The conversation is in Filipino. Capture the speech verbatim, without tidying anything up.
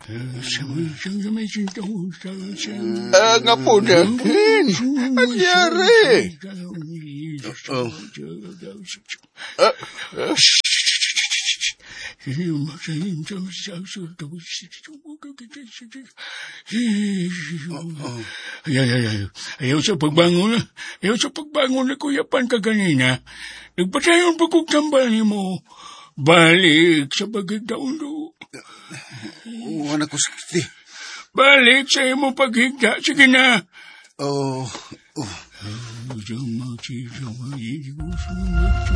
Ah, nga po natin. Anyari? Oh. Ah, ah, Ay, ay, ay, ay. Ayaw sa pagbangon na. Ayaw sa pagbangon na kuyapan ka ganina. Nagpatayon pa kong tambal ni mo. Balik sa pagigdaon do. Wala ko sakit eh. Balik sa imo paghigda. Sige na. Oh, oh. Oh,